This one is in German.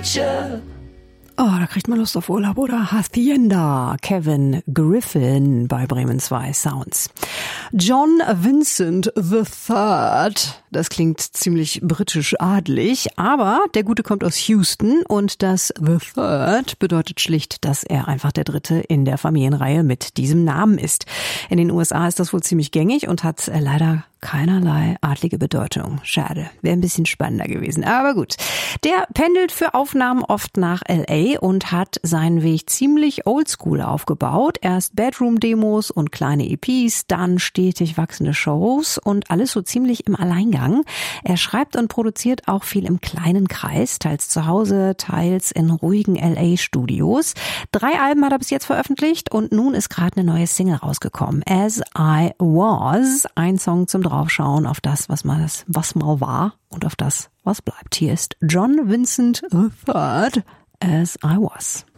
Feature. Oh, da kriegt man Lust auf Urlaub, oder? Hacienda, Kevin Griffin bei Bremen 2 Sounds. John Vincent III, das klingt ziemlich britisch adlig, aber der Gute kommt aus Houston und das The Third bedeutet schlicht, dass er einfach der Dritte in der Familienreihe mit diesem Namen ist. In den USA ist das wohl ziemlich gängig und hat leider keinerlei adlige Bedeutung. Schade, wäre ein bisschen spannender gewesen. Aber gut, der pendelt für Aufnahmen oft nach L.A. und hat seinen Weg ziemlich oldschool aufgebaut. Erst Bedroom-Demos und kleine EPs, dann stetig wachsende Shows und alles so ziemlich im Alleingang. Er schreibt und produziert auch viel im kleinen Kreis, teils zu Hause, teils in ruhigen L.A.-Studios. 3 Alben hat er bis jetzt veröffentlicht und nun ist gerade eine neue Single rausgekommen. As I Was, ein Song zum Draufschauen auf das, was mal war und auf das, was bleibt. Hier ist John Vincent III, As I Was.